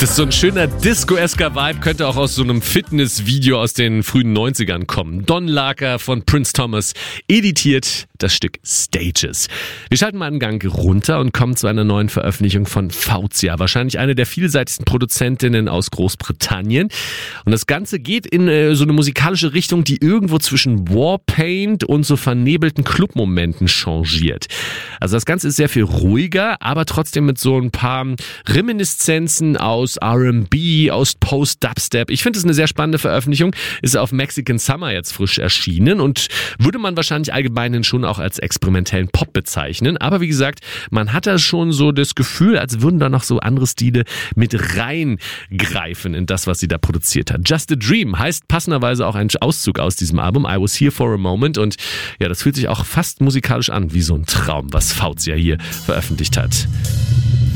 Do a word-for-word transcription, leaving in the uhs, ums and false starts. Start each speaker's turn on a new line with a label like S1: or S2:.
S1: Das ist so ein schöner Disco-esker Vibe, könnte auch aus so einem Fitnessvideo aus den frühen neunzigern kommen. Don Larker von Prince Thomas editiert das Stück Stages. Wir schalten mal einen Gang runter und kommen zu einer neuen Veröffentlichung von Fauzia. Wahrscheinlich eine der vielseitigsten Produzentinnen aus Großbritannien. Und das Ganze geht in äh, so eine musikalische Richtung, die irgendwo zwischen Warpaint und so vernebelten Clubmomenten changiert. Also das Ganze ist sehr viel ruhiger, aber trotzdem mit so ein paar Reminiszenzen aus R and B, aus Post-Dubstep. Ich finde es eine sehr spannende Veröffentlichung. Ist auf Mexican Summer jetzt frisch erschienen und würde man wahrscheinlich allgemein schon auch als experimentellen Pop bezeichnen. Aber wie gesagt, man hat da schon so das Gefühl, als würden da noch so andere Stile mit reingreifen in das, was sie da produziert hat. Just a Dream heißt passenderweise auch ein Auszug aus diesem Album. I Was Here for a Moment. Und ja, das fühlt sich auch fast musikalisch an wie so ein Traum, was Fauzia hier veröffentlicht hat.